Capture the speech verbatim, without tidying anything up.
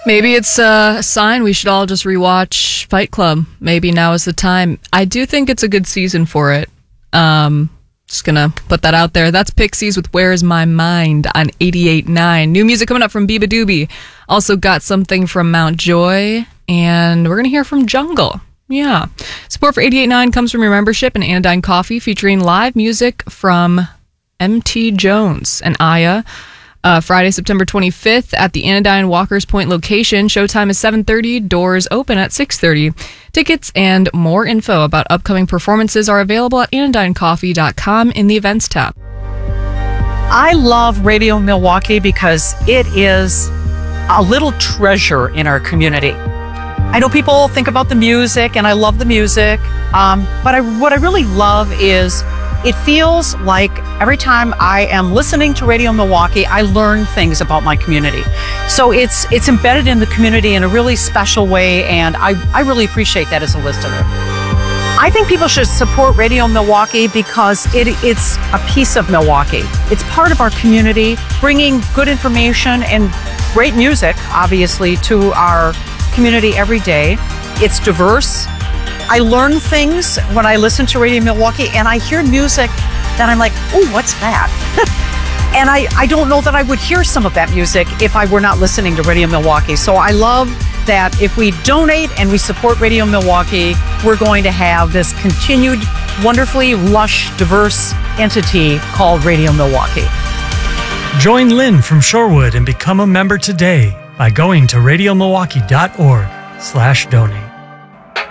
Maybe it's a sign we should all just rewatch Fight Club. Maybe now is the time. I do think it's a good season for it. Um, just gonna put that out there. That's Pixies with Where's My Mind on eighty-eight point nine. New music coming up from Biba Doobie. Also got something from Mount Joy, and we're gonna hear from Jungle. Yeah. Support for eighty-eight point nine comes from your membership and Anodyne Coffee, featuring live music from M T Jones and Aya. Uh, Friday, September twenty-fifth at the Anodyne Walker's Point location. Showtime is seven thirty. Doors open at six thirty. Tickets and more info about upcoming performances are available at anodyne coffee dot com in the events tab. I love Radio Milwaukee because it is a little treasure in our community. I know people think about the music, and I love the music, um, but I, what I really love is it feels like every time I am listening to Radio Milwaukee, I learn things about my community. So it's it's embedded in the community in a really special way, and I, I really appreciate that as a listener. I think people should support Radio Milwaukee because it it's a piece of Milwaukee. It's part of our community, bringing good information and great music, obviously, to our community every day. It's diverse. I learn things when I listen to Radio Milwaukee, and I hear music that I'm like, oh, what's that? And I, I don't know that I would hear some of that music if I were not listening to Radio Milwaukee. So I love that if we donate and we support Radio Milwaukee, we're going to have this continued, wonderfully lush, diverse entity called Radio Milwaukee. Join Lynn from Shorewood and become a member today by going to radio milwaukee dot org slash donate.